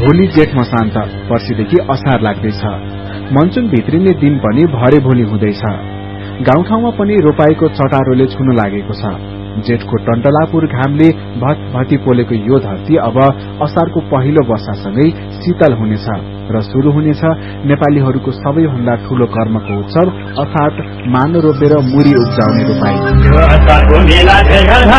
भोलि जेठ मसान्त, पर्सिदेखि असार लाग्दैछ। मनसुन भित्रिने दिन पनि भरे भोलि हुँदैछ। गाउँठाउँमा पनि रोपाईको चटारोले छुन लागेको छ। जेठको टन्टलापुर घामले भतभती पोलेको यो धरती अब असारको पहिलो वर्षासँगै शीतल हुनेछ र शुरू हुनेछ नेपालीहरूको सबैभन्दा ठूलो कर्मको उत्सव अर्थात मानो रोपेर मुरी उब्जाउने रोपाई।